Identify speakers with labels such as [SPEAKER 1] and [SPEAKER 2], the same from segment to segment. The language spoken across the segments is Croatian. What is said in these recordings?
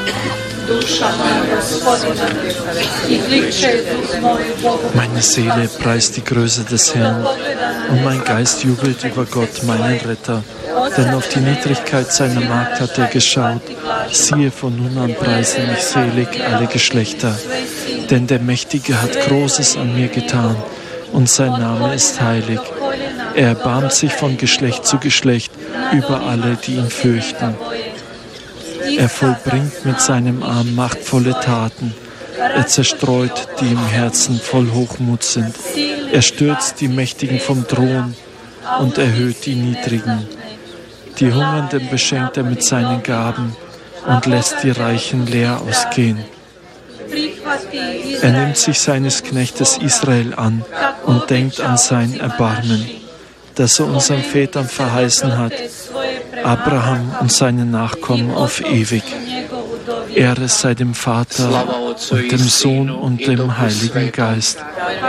[SPEAKER 1] Meine Seele preist die Größe des Herrn und mein Geist jubelt über Gott, meinen Retter. Denn auf die Niedrigkeit seiner Magd hat er geschaut. Siehe, von nun an preisen mich selig alle Geschlechter. Denn der Mächtige hat Großes an mir getan und sein Name ist heilig. Er erbarmt sich von Geschlecht zu Geschlecht über alle, die ihn fürchten. Er vollbringt mit seinem Arm machtvolle Taten. Er zerstreut, die im Herzen voll Hochmut sind. Er stürzt die Mächtigen vom Thron und erhöht die Niedrigen. Die Hungernden beschenkt er mit seinen Gaben und lässt die Reichen leer ausgehen. Er nimmt sich seines Knechtes Israel an und denkt an sein Erbarmen, das er unseren Vätern verheißen hat, Abraham und seinen Nachkommen auf ewig. Ehre sei dem Vater und dem Sohn und dem Heiligen Geist.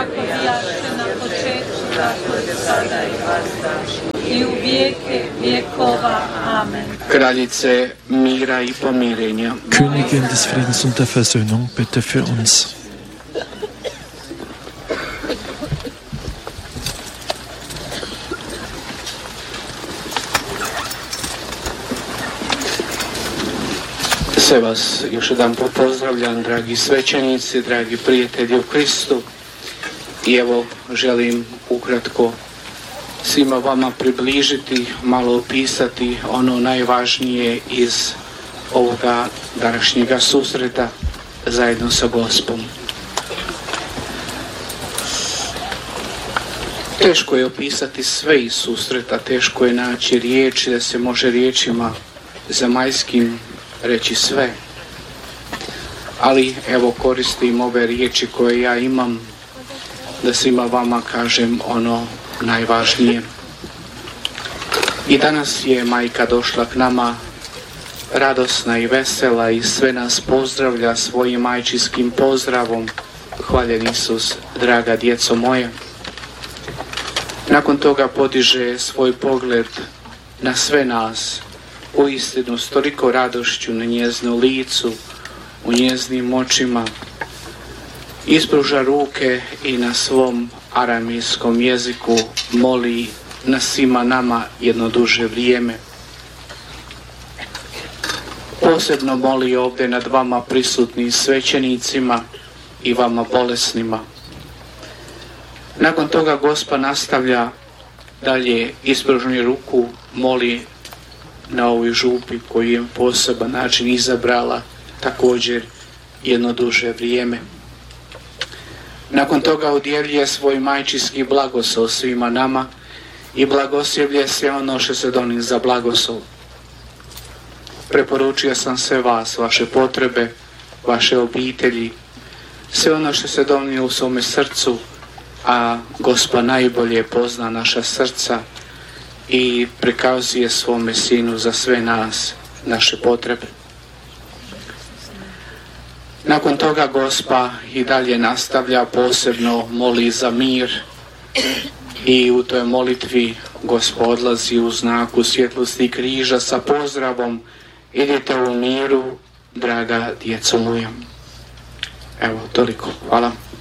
[SPEAKER 1] Königin des Friedens und der Versöhnung, bitte für uns.
[SPEAKER 2] Sve vas još jedan put pozdravljam, dragi svećenici, dragi prijatelji u Kristu. I evo želim ukratko svima vama približiti, malo opisati ono najvažnije iz ovoga današnjega susreta zajedno sa Gospom. Teško je opisati sve iz susreta, teško je naći riječi da se može riječima zemaljskim reći sve. Ali evo koristim ove riječi koje ja imam da svima vama kažem ono najvažnije. I danas je majka došla k nama radosna i vesela i sve nas pozdravlja svojim majčinskim pozdravom. Hvaljen Isus, draga djeco moje. Nakon toga podiže svoj pogled na sve nas, uistinu s toliko radošću na njezinu licu, u njeznim očima, ispruža ruke i na svom aramejskom jeziku moli na svima nama jedno duže vrijeme. Posebno moli ovdje nad vama prisutnim svećenicima i vama bolesnima. Nakon toga Gospa nastavlja dalje, ispružuje ruku, moli na ovoj župi koju je poseban način izabrala također jedno duže vrijeme. Nakon toga udjeljuje svoj majčinski blagoslov svima nama i blagoslivlje sve ono što se donim za blagoslov. Preporučio sam sve vas, vaše potrebe, vaše obitelji, sve ono što se donio u svome srcu, a Gospa najbolje pozna naša srca i prikazuje svome Sinu za sve nas, naše potrebe. Nakon toga Gospa i dalje nastavlja, posebno moli za mir i u toj molitvi Gospa odlazi u znaku svjetlosti križa sa pozdravom: idite u miru, draga djeco moja. Evo, toliko. Hvala.